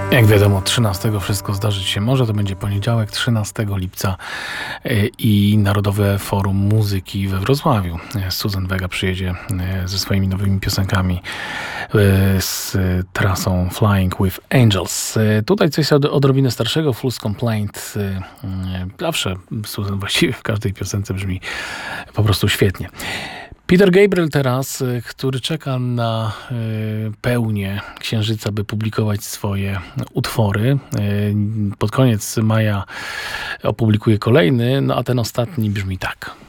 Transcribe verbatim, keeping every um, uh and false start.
Jak wiadomo, trzynastego wszystko zdarzyć się może. To będzie poniedziałek, trzynastego lipca i Narodowe Forum Muzyki we Wrocławiu. Suzanne Vega przyjedzie ze swoimi nowymi piosenkami z trasą Flying with Angels. Tutaj coś od, odrobinę starszego, Fool's Complaint. Zawsze Suzanne właściwie w każdej piosence brzmi po prostu świetnie. Peter Gabriel teraz, który czeka na pełnię Księżyca, by publikować swoje utwory. Pod koniec maja opublikuje kolejny, no a ten ostatni brzmi tak.